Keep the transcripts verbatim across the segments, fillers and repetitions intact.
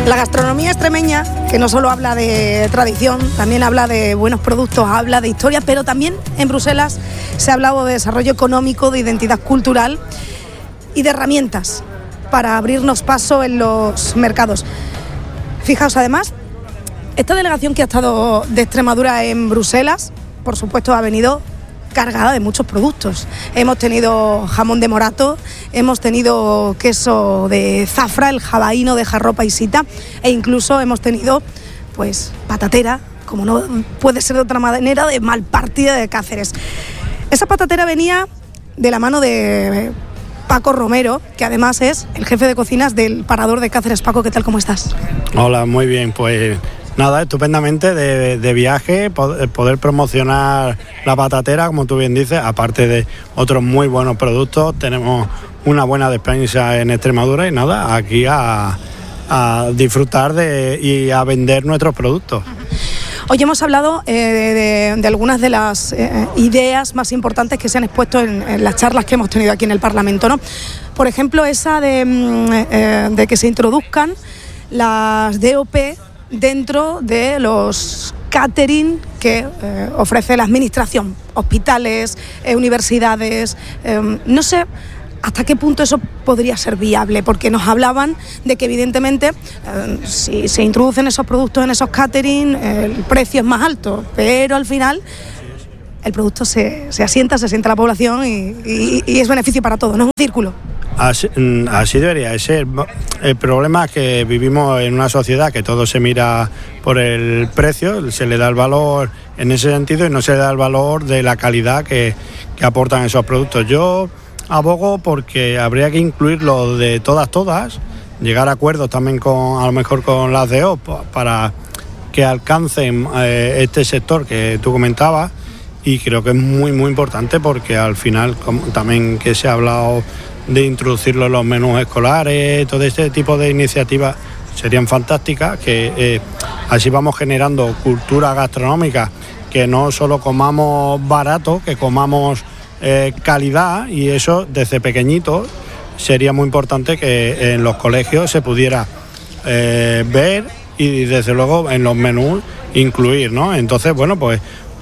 La gastronomía extremeña, que no solo habla de tradición, también habla de buenos productos, habla de historia, pero también en Bruselas se ha hablado de desarrollo económico, de identidad cultural y de herramientas para abrirnos paso en los mercados. Fijaos, además, esta delegación que ha estado de Extremadura en Bruselas, por supuesto, ha venido cargada de muchos productos. Hemos tenido jamón de morato, hemos tenido queso de zafra, el jabaíno de jarro paisita, e incluso hemos tenido, pues, patatera, como no puede ser de otra manera, de Malpartida de Cáceres. Esa patatera venía de la mano de Paco Romero, que además es el jefe de cocinas del Parador de Cáceres. Paco, ¿qué tal? ¿Cómo estás? Hola, muy bien, pues nada, estupendamente de, de viaje, poder, poder promocionar la patatera, como tú bien dices, aparte de otros muy buenos productos. Tenemos una buena despensa en Extremadura y nada, aquí a, a disfrutar de, y a vender nuestros productos. Hoy hemos hablado eh, de, de algunas de las eh, ideas más importantes que se han expuesto en, en las charlas que hemos tenido aquí en el Parlamento, ¿no? Por ejemplo, esa de, eh, de que se introduzcan las D O P dentro de los catering que eh, ofrece la administración, hospitales, eh, universidades, eh, no sé hasta qué punto eso podría ser viable, porque nos hablaban de que evidentemente eh, si se introducen esos productos en esos catering, eh, el precio es más alto, pero al final el producto se, se asienta, se asienta la población y, y, y es beneficio para todos, no es un círculo. Así, así debería ser. El problema es que vivimos en una sociedad que todo se mira por el precio, se le da el valor en ese sentido y no se le da el valor de la calidad que, que aportan esos productos. Yo abogo porque habría que incluirlo de todas, todas, llegar a acuerdos también con, a lo mejor con las D O para que alcancen eh, este sector que tú comentabas, y creo que es muy, muy importante porque al final, como también que se ha hablado de introducirlo en los menús escolares, todo este tipo de iniciativas serían fantásticas, que eh, así vamos generando cultura gastronómica, que no solo comamos barato, que comamos eh, calidad, y eso desde pequeñito sería muy importante que en los colegios se pudiera eh, ver y desde luego en los menús incluir, ¿no? Entonces, bueno, pues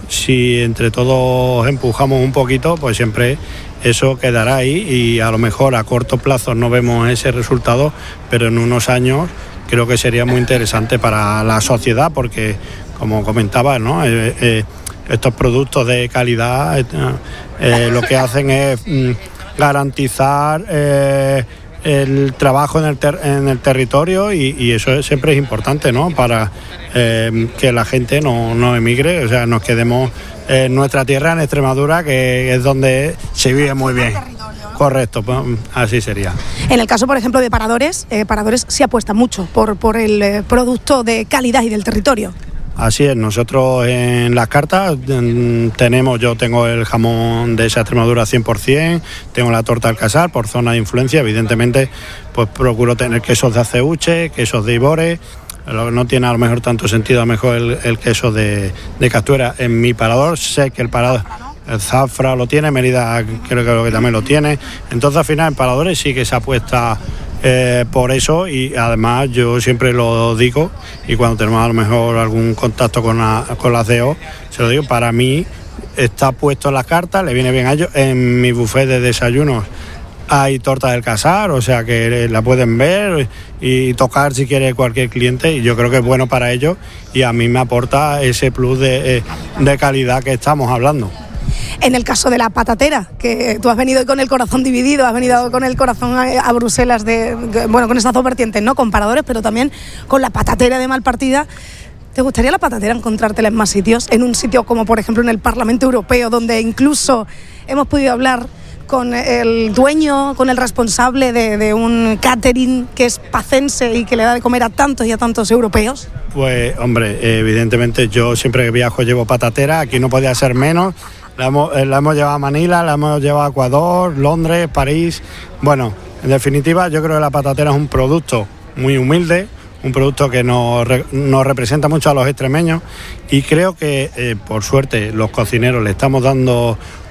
si entre todos empujamos un poquito, pues siempre eso quedará ahí, y a lo mejor a corto plazo no vemos ese resultado, pero en unos años creo que sería muy interesante para la sociedad, porque como comentaba, ¿no? Eh, eh, estos productos de calidad eh, eh, lo que hacen es mm, garantizar eh, el trabajo en el, ter- en el territorio, y, y eso es, siempre es importante, ¿no? Para eh, que la gente no, no emigre, o sea, nos quedemos en nuestra tierra, en Extremadura, que es donde se vive muy bien. Correcto, pues, así sería. En el caso, por ejemplo, de Paradores, eh, Paradores sí apuesta mucho por, por el eh, producto de calidad y del territorio. Así es, nosotros en las cartas tenemos, yo tengo el jamón de esa Extremadura cien por ciento, tengo la torta Alcázar por zona de influencia, evidentemente pues procuro tener quesos de aceuche, quesos de Ibores. Lo que no tiene a lo mejor tanto sentido, a lo mejor el, el queso de, de Castuera. En mi Parador sé que el Parador, el Zafra lo tiene, Mérida creo que también lo tiene. Entonces al final en Paradores sí que se apuesta eh, por eso, y además yo siempre lo digo, y cuando tenemos a lo mejor algún contacto con, la, con las D O, se lo digo, para mí está puesto en las cartas, le viene bien a ellos. En mi buffet de desayunos hay torta del Casar, o sea que la pueden ver y tocar si quiere cualquier cliente, y yo creo que es bueno para ellos, y a mí me aporta ese plus de, de calidad que estamos hablando. En el caso de la patatera, que tú has venido con el corazón dividido, has venido con el corazón a, a Bruselas, de, bueno, con esas dos vertientes, ¿no? Con Paradores, pero también con la patatera de Malpartida. ¿Te gustaría la patatera encontrártela en más sitios? En un sitio como, por ejemplo, en el Parlamento Europeo, donde incluso hemos podido hablar con el dueño, con el responsable de, de un catering que es pacense y que le da de comer a tantos y a tantos europeos. Pues, hombre, evidentemente yo siempre que viajo llevo patatera, aquí no podía ser menos. La hemos, la hemos llevado a Manila, la hemos llevado a Ecuador, Londres, París. Bueno, en definitiva, yo creo que la patatera es un producto muy humilde, un producto que nos, nos representa mucho a los extremeños, y creo que, eh, por suerte, los cocineros le estamos dando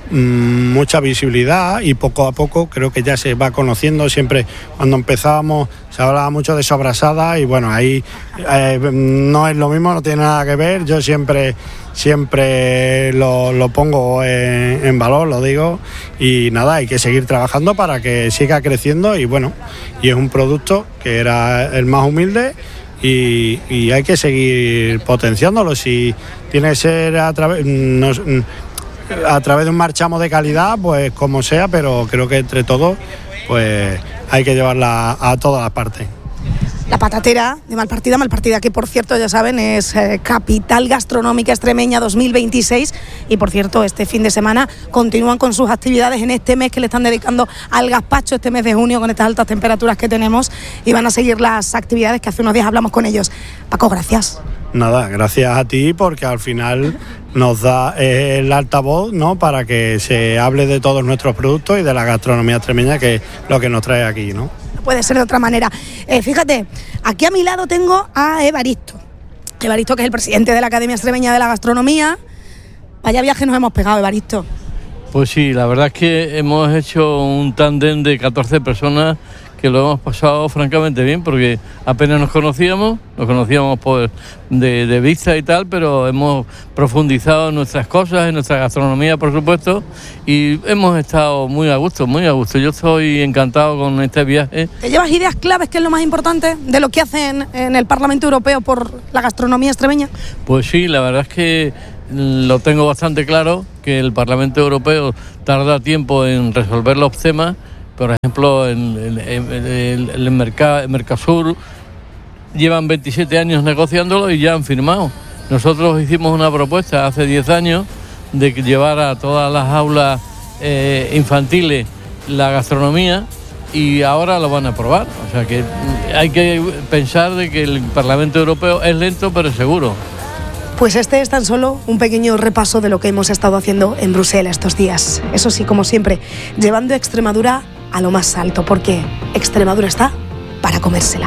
mmm, mucha visibilidad y poco a poco creo que ya se va conociendo. Siempre cuando empezábamos se hablaba mucho de sobrasada y bueno, ahí eh, no es lo mismo, no tiene nada que ver. Yo siempre siempre lo, lo pongo en, en valor, lo digo, y nada, hay que seguir trabajando para que siga creciendo y bueno, y es un producto que era el más humilde y, y hay que seguir potenciándolo. Si tiene que ser a través no, a través de un marchamo de calidad, pues como sea, pero creo que entre todos pues hay que llevarla a todas las partes. La patatera de Malpartida, Malpartida que por cierto ya saben es eh, capital gastronómica extremeña dos mil veintiséis y por cierto este fin de semana continúan con sus actividades en este mes que le están dedicando al gazpacho, este mes de junio con estas altas temperaturas que tenemos, y van a seguir las actividades que hace unos días hablamos con ellos. Paco, gracias. Nada, gracias a ti porque al final nos da eh, el altavoz, ¿no?, para que se hable de todos nuestros productos y de la gastronomía extremeña, que es lo que nos trae aquí, ¿no? Puede ser de otra manera. Eh, fíjate, aquí a mi lado tengo a Evaristo. Evaristo, que es el presidente de la Academia Extremeña de la Gastronomía. Vaya viaje nos hemos pegado, Evaristo. Pues sí, la verdad es que hemos hecho un tándem de catorce personas que lo hemos pasado francamente bien, porque apenas nos conocíamos, nos conocíamos por, de, de vista y tal, pero hemos profundizado en nuestras cosas, en nuestra gastronomía, por supuesto, y hemos estado muy a gusto, muy a gusto. Yo estoy encantado con este viaje. ¿Te llevas ideas claves, que es lo más importante, de lo que hacen en el Parlamento Europeo por la gastronomía extremeña? Pues sí, la verdad es que lo tengo bastante claro, que el Parlamento Europeo tarda tiempo en resolver los temas. Por ejemplo, en, en, en, en el Merca, Mercosur llevan veintisiete años negociándolo y ya han firmado. Nosotros hicimos una propuesta hace diez años de llevar a todas las aulas eh, infantiles la gastronomía y ahora lo van a aprobar. O sea que hay que pensar de que el Parlamento Europeo es lento pero seguro. Pues este es tan solo un pequeño repaso de lo que hemos estado haciendo en Bruselas estos días. Eso sí, como siempre, llevando a Extremadura a lo más alto, porque Extremadura está para comérsela.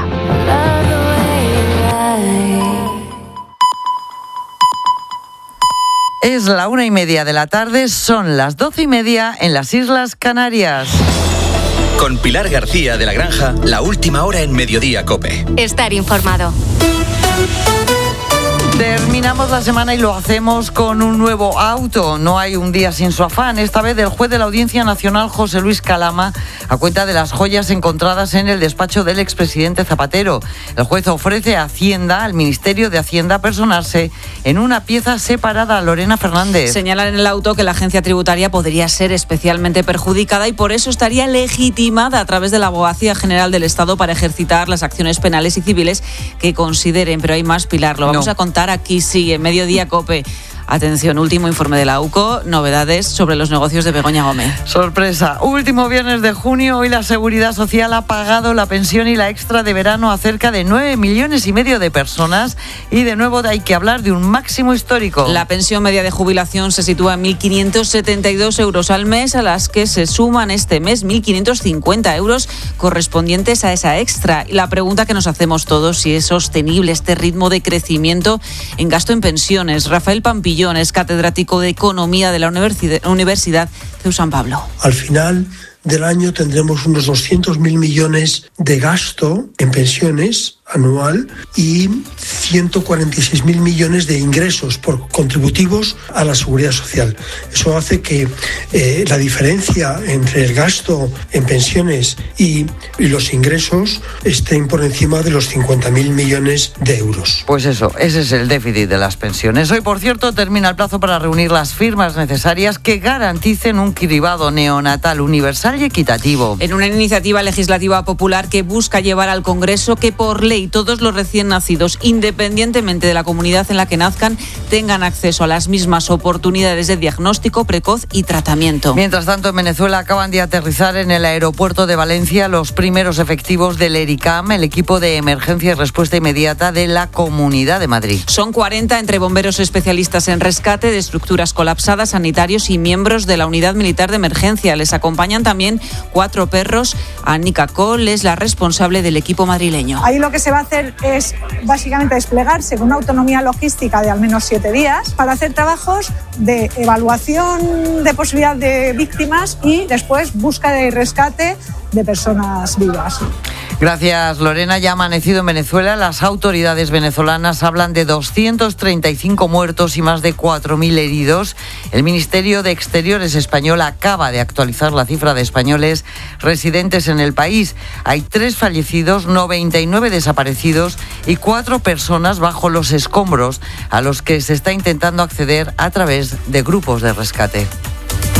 Es la una y media de la tarde, son las doce y media en las Islas Canarias. Con Pilar García de la Granja, la última hora en Mediodía COPE. Estar informado. Terminamos la semana y lo hacemos con un nuevo auto. No hay un día sin su afán. Esta vez el juez de la Audiencia Nacional, José Luis Calama, a cuenta de las joyas encontradas en el despacho del expresidente Zapatero. El juez ofrece a Hacienda, al Ministerio de Hacienda, personarse en una pieza separada. Lorena Fernández. Señalan en el auto que la agencia tributaria podría ser especialmente perjudicada y por eso estaría legitimada a través de la Abogacía General del Estado para ejercitar las acciones penales y civiles que consideren. Pero hay más, Pilar, lo vamos no. a contar aquí sí, en Mediodía COPE. Atención, último informe de la U C O, novedades sobre los negocios de Begoña Gómez. Sorpresa, último viernes de junio, hoy la Seguridad Social ha pagado la pensión y la extra de verano a cerca de nueve millones y medio de personas y de nuevo hay que hablar de un máximo histórico. La pensión media de jubilación se sitúa en mil quinientos setenta y dos euros al mes, a las que se suman este mes mil quinientos cincuenta euros correspondientes a esa extra. Y la pregunta que nos hacemos todos, si es sostenible este ritmo de crecimiento en gasto en pensiones. Rafael Pampillón es catedrático de Economía de la Universidad, Universidad C E U San Pablo. Al final del año tendremos unos doscientos mil millones de gasto en pensiones anual y ciento cuarenta y seis mil millones de ingresos por contributivos a la seguridad social. Eso hace que eh, la diferencia entre el gasto en pensiones y, y los ingresos estén por encima de los cincuenta mil millones de euros. Pues eso, ese es el déficit de las pensiones. Hoy, por cierto, termina el plazo para reunir las firmas necesarias que garanticen un cribado neonatal universal y equitativo. En una iniciativa legislativa popular que busca llevar al Congreso que por ley todos los recién nacidos, independientemente de la comunidad en la que nazcan, tengan acceso a las mismas oportunidades de diagnóstico precoz y tratamiento. Mientras tanto, en Venezuela acaban de aterrizar en el aeropuerto de Valencia los primeros efectivos del ERICAM, el equipo de emergencia y respuesta inmediata de la Comunidad de Madrid. Son cuarenta entre bomberos especialistas en rescate de estructuras colapsadas, sanitarios y miembros de la Unidad Militar de Emergencia. Les acompañan también también cuatro perros. Anika Kohl es la responsable del equipo madrileño. Ahí lo que se va a hacer es básicamente desplegarse con una autonomía logística de al menos siete días para hacer trabajos de evaluación de posibilidad de víctimas y después búsqueda y rescate de personas vivas. Gracias, Lorena. Ya ha amanecido en Venezuela. Las autoridades venezolanas hablan de doscientos treinta y cinco muertos y más de cuatro mil heridos. El Ministerio de Exteriores español acaba de actualizar la cifra de españoles residentes en el país. Hay tres fallecidos, noventa y nueve desaparecidos y cuatro personas bajo los escombros a los que se está intentando acceder a través de grupos de rescate.